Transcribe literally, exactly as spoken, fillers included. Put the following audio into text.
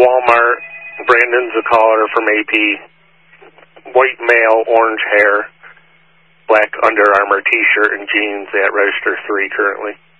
Walmart. Brandon's a caller from A P. White male, orange hair, black Under Armour T-shirt and jeans at register three currently.